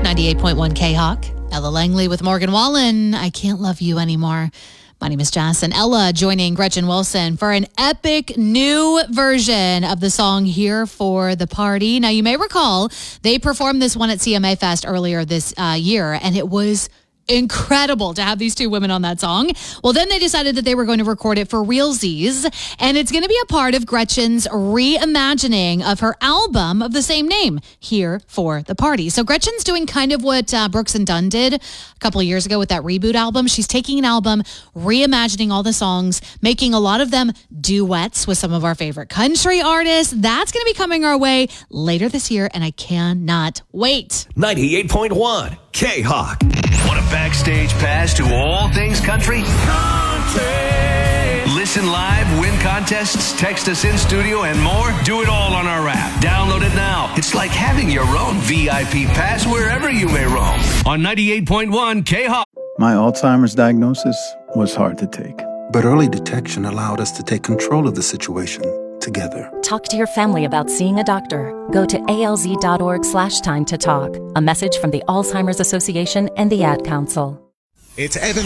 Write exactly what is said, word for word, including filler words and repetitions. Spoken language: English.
ninety-eight point one K-Hawk. Ella Langley with Morgan Wallen. I Can't Love You Anymore. My name is Jess, and Ella joining Gretchen Wilson for an epic new version of the song Here for the Party. Now, you may recall they performed this one at C M A Fest earlier this uh, year, and it was incredible to have these two women on that song. Well, then they decided that they were going to record it for realsies, and it's going to be a part of Gretchen's reimagining of her album of the same name, Here for the Party. So Gretchen's doing kind of what uh, Brooks and Dunn did a couple of years ago with that Reboot album. She's taking an album, reimagining all the songs, making a lot of them duets with some of our favorite country artists. That's going to be coming our way later this year, and I cannot wait. ninety-eight point one K-Hawk. Want a backstage pass to all things country? Country! Listen live, win contests, text us in studio, and more? Do it all on our app. Download it now. It's like having your own V I P pass wherever you may roam. On ninety-eight point one K-Hawk. My Alzheimer's diagnosis was hard to take. But early detection allowed us to take control of the situation together. Talk to your family about seeing a doctor. Go to alz.org slash time to talk. A message from the Alzheimer's Association and the Ad Council. It's Evan